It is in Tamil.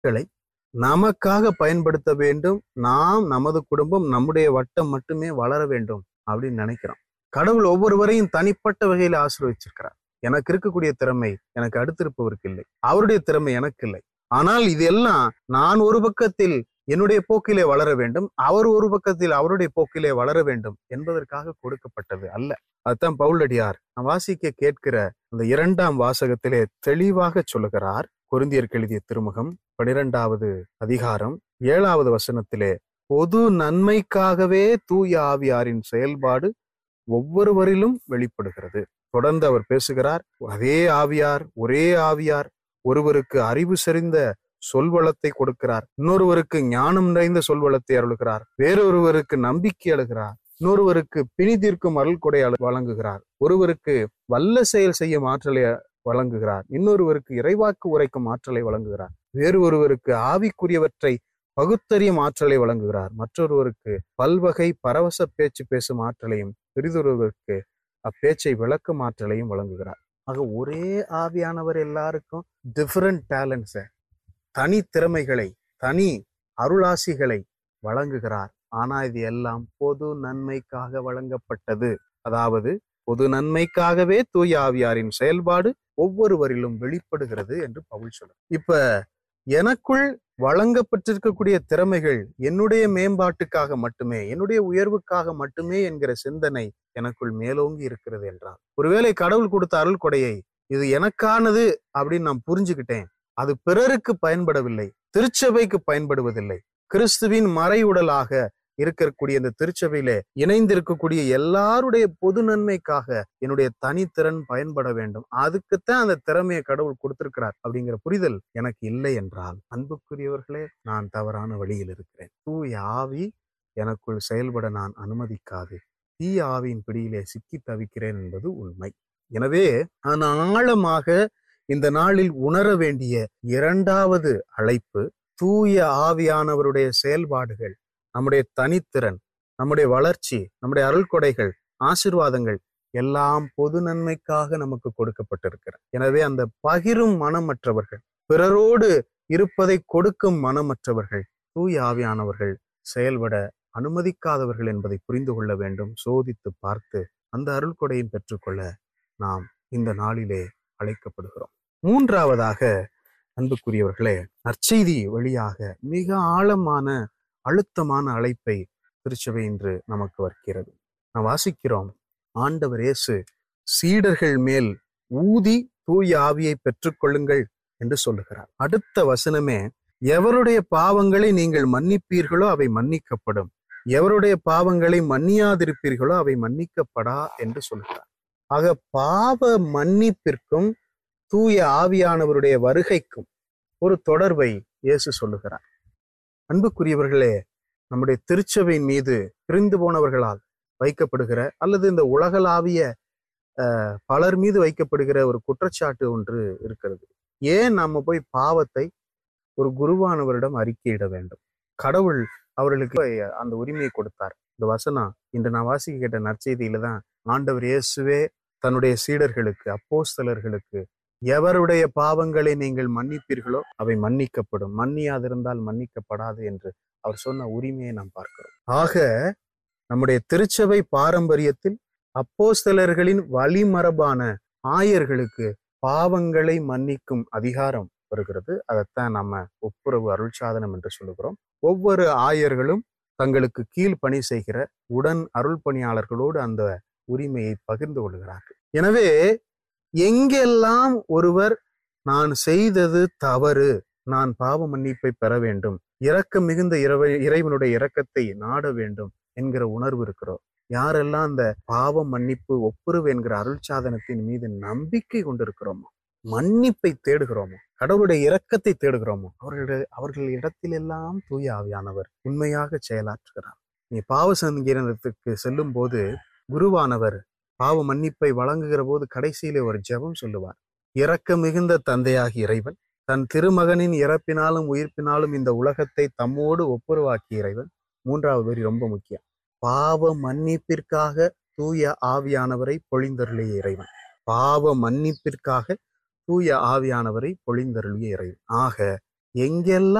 நாட்களை நமக்காக பயன்படுத்த வேண்டும். நாம், நமது குடும்பம், நம்முடைய வட்டம் மட்டுமே வளர வேண்டும் அப்படின்னு நினைக்கிறோம். கடவுள் ஒவ்வொருவரையும் தனிப்பட்ட வகையில ஆசீர்வதிச்சிருக்கிறார். எனக்கு இருக்கக்கூடிய திறமை எனக்கு அடுத்திருப்பவருக்கு இல்லை, அவருடைய திறமை எனக்கு இல்லை. ஆனால் இது எல்லாம் நான் ஒரு பக்கத்தில் என்னுடைய போக்கிலே வளர வேண்டும், அவர் ஒரு பக்கத்தில் அவருடைய போக்கிலே வளர வேண்டும் என்பதற்காக கொடுக்கப்பட்டது அல்ல. அதுதான் பவுலடியார் நான் வாசிக்க கேட்கிற அந்த 2ஆம் வாசகத்திலே தெளிவாக சொல்லுகிறார். கொரிந்தியருக்கு எழுதிய திருமுகம் 12வது அதிகாரம் 7வது வசனத்திலே, பொது நன்மைக்காகவே தூய ஆவியாரின் செயல்பாடு ஒவ்வொருவரிலும் வெளிப்படுகிறது. தொடர்ந்து அவர் பேசுகிறார். அதே ஆவியார், ஒரே ஆவியார் ஒருவருக்கு அறிவு செறிந்த சொல்வளத்தை கொடுக்கிறார், இன்னொருவருக்கு ஞானம் நிறைந்த சொல்வளத்தை அருளுகிறார், வேறொருவருக்கு நம்பிக்கை அழுகிறார், இன்னொருவருக்கு பிணி தீர்க்கும் அருள் கொடை வழங்குகிறார், ஒருவருக்கு வல்ல செயல் செய்யும் ஆற்றலை வழங்குகிறார், இன்னொருவருக்கு இறைவாக்கு உரைக்கும் ஆற்றலை வழங்குகிறார், வேறு ஒருவருக்கு ஆவிக்குரியவற்றை பகுத்தறியும் ஆற்றலை வழங்குகிறார், மற்றொருவருக்கு பல்வகை பரவச பேச்சு பேசும் ஆற்றலையும், பிறிதொருவருக்கு அப்பேச்சை விளக்கும் ஆற்றலையும் வழங்குகிறார். ஆக ஒரே ஆவியானவர் எல்லாருக்கும் டிஃபரண்ட் டேலண்ட்ஸை, தனி திறமைகளை, தனி அருளாசிகளை வழங்குகிறார். ஆனா இது எல்லாம் பொது நன்மைக்காக வழங்கப்பட்டது. அதாவது பொது நன்மைக்காகவே தூய ஆவியாரின் செயல்பாடு ஒவ்வொருவரிலும் வெளிப்படுகிறது என்று பவுல் சொல்றார். இப்ப எனக்குள் வழங்கப்பட்டிருக்கக்கூடிய திறமைகள் என்னுடைய மேம்பாட்டுக்காக மட்டுமே, என்னுடைய உயர்வுக்காக மட்டுமே என்கிற சிந்தனை எனக்குள் மேலோங்கி இருக்கிறது என்றால், ஒருவேளை கடவுள் கொடுத்த அருள் கொடையை இது எனக்கானது அப்படின்னு நான் புரிஞ்சுக்கிட்டேன், அது பிறருக்கு பயன்படவில்லை, திருச்சபைக்கு பயன்படுவதில்லை, கிறிஸ்துவின் மறையுடலாக இருக்கக்கூடிய இந்த திருச்சபையில இணைந்திருக்கக்கூடிய எல்லாருடைய பொது நன்மைக்காக என்னுடைய தனித்திறன் பயன்பட வேண்டும், அதுக்குத்தான் அந்த திறமையை கடவுள் கொடுத்திருக்கிறார் அப்படிங்கிற புரிதல் எனக்கு இல்லை என்றால், அன்புக்குரியவர்களே, நான் தவறான வழியில் இருக்கிறேன். தூய ஆவி எனக்குள் செயல்பட நான் அனுமதிக்காது தீய ஆவியின் பிடியிலே சிக்கி தவிக்கிறேன் என்பது உண்மை. எனவே நான் ஆழமாக இந்த நாளில் உணர வேண்டிய 2வது அழைப்பு, தூய ஆவியானவருடைய செயல்பாடுகள், நம்முடைய தனித்திறன், நம்முடைய வளர்ச்சி, நம்முடைய அருள்கொடைகள், ஆசீர்வாதங்கள் எல்லாம் பொது நன்மைக்காக நமக்கு கொடுக்கப்பட்டிருக்கிறது. எனவே அந்த பகிரும் மனமற்றவர்கள், பிறரோடு இருப்பதை கொடுக்கும் மனமற்றவர்கள், தூய ஆவியானவர்கள் செயல்பட அனுமதிக்காதவர்கள் என்பதை புரிந்து கொள்ள வேண்டும். சோதித்து பார்த்து அந்த அருள்கொடையும் பெற்றுக்கொள்ள நாம் இந்த நாளிலே அழைக்கப்படுகிறோம். 3வதாக அன்புக்குரியவர்களே, நற்செய்தி வழியாக மிக ஆழமான அழுத்தமான அழைப்பை திருச்சபை இன்று நமக்கு வருகிறது. நாம் வாசிக்கிறோம், ஆண்டவர் இயேசு சீடர்கள் மேல் ஊதி தூய ஆவியை பெற்றுக்கொள்ளுங்கள் என்று சொல்லுகிறார். அடுத்த வசனமே, எவருடைய பாவங்களை நீங்கள் மன்னிப்பீர்களோ அவை மன்னிக்கப்படும், எவருடைய பாவங்களை மன்னியாதிருப்பீர்களோ அவை மன்னிக்கப்படா என்று சொல்கிறார். ஆக பாவ மன்னிப்பிற்கும் தூய ஆவியானவருடைய வருகைக்கும் ஒரு தொடர்பை இயேசு சொல்லுகிறார். அன்புக்குரியவர்களே, நம்முடைய திருச்சபையின் மீது பிரிந்து போனவர்களால் வைக்கப்படுகிற அல்லது இந்த உலகளாவிய பலர் மீது வைக்கப்படுகிற ஒரு குற்றச்சாட்டு ஒன்று இருக்கிறது. ஏன் நம்ம போய் பாவத்தை ஒரு குருவானவரிடம் அறிக்கையிட வேண்டும்? கடவுள் அவர்களுக்கு அந்த உரிமையை கொடுத்தார். இந்த வசனம் இன்று நான் வாசிக்க கேட்ட நற்செய்தியில தான் ஆண்டவர் இயேசுவே தன்னுடைய சீடர்களுக்கு, அப்போஸ்தலர்களுக்கு, எவருடைய பாவங்களை நீங்கள் மன்னிப்பீர்களோ அவை மன்னிக்கப்படும், மன்னியாதிருந்தால் மன்னிக்கப்படாது என்று அவர் சொன்ன உரிமையை நாம் பார்க்கிறோம். ஆக நம்முடைய திருச்சபை பாரம்பரியத்தில் அப்போஸ்தலர்களின் வழிமரபான ஆயர்களுக்கு பாவங்களை மன்னிக்கும் அதிகாரம் வருகிறது. அதைத்தான் நம்ம ஒப்புரவு அருள்சாதனம் என்று சொல்லுகிறோம். ஒவ்வொரு ஆயர்களும் தங்களுக்கு கீழ் பணி செய்கிற உடன் அருள் பணியாளர்களோடு அந்த உரிமையை பகிர்ந்து கொள்கிறார்கள். எனவே எங்கெல்லாம் ஒருவர் நான் செய்தது தவறு, நான் பாவ மன்னிப்பை பெற வேண்டும், இரக்கம் மிகுந்த இறைவனுடைய இரக்கத்தை நாட வேண்டும் என்கிற உணர்வு இருக்கிறோம், யாரெல்லாம் அந்த பாவ மன்னிப்பு ஒப்புரவு என்கிற அருள் சாதனத்தின் மீது நம்பிக்கை கொண்டிருக்கிறோமோ, மன்னிப்பை தேடுகிறோமோ, கடவுளுடைய இரக்கத்தை தேடுகிறோமோ, அவர்கள் இடத்திலெல்லாம் தூய ஆவியானவர் உண்மையாக செயலாற்றுகிறார். நீ பாவ சங்கீதத்துக்கு செல்லும் போது குருவானவர் பாவ மன்னிப்பை வழங்குகிற போது கடைசியிலே ஒரு ஜெபம் சொல்லுவார். இரக்க மிகுந்த தந்தையாகி இறைவன் தன் திருமகனின் இறப்பினாலும் உயிர்ப்பினாலும் இந்த உலகத்தை தம்மோடு ஒப்புரவாக்கிய இறைவன். 3வது வரி ரொம்ப முக்கியம். பாவ மன்னிப்பிற்காக தூய ஆவியானவரை பொழிந்தருளிய இறைவன். பாவ மன்னிப்பிற்காக தூய ஆவியானவரை பொழிந்தருளிய இறைவன். ஆக எங்கெல்லாம்